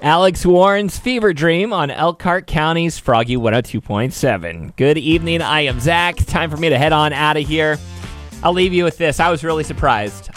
Alex Warren's Fever Dream on Elkhart County's Froggy 102.7. Good evening. I am Zach. Time for me to head on out of here. I'll leave you with this. I was really surprised.